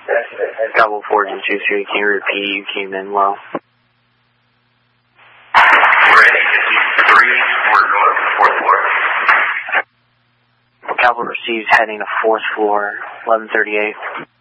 Cabo 423, can you repeat? You came in low. Ready, it's 3, we're going to the 4th floor. Cabo receives heading to 4th floor, 1138.